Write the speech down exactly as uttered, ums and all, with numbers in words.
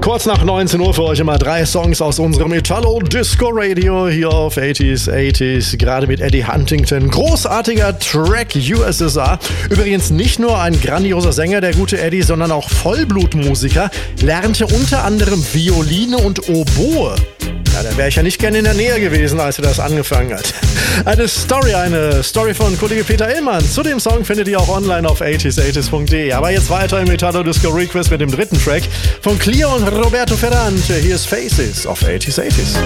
Kurz nach neunzehn Uhr für euch immer drei Songs aus unserem Italo-Disco-Radio hier auf achtziger achtzig. Gerade mit Eddie Huntington. Großartiger Track U S S R. Übrigens nicht nur ein grandioser Sänger, der gute Eddie, sondern auch Vollblutmusiker. Lernte unter anderem Violine und Oboe. Ja, da wäre ich ja nicht gerne in der Nähe gewesen, als er das angefangen hat. Eine Story, eine Story von Kollege Peter Illmann. Zu dem Song findet ihr auch online auf achtziger achtzig punkt de. Aber jetzt weiter im Italo Disco Request mit dem dritten Track von Clio und Roberto Ferrante. Hier ist Faces auf achtziger achtzig.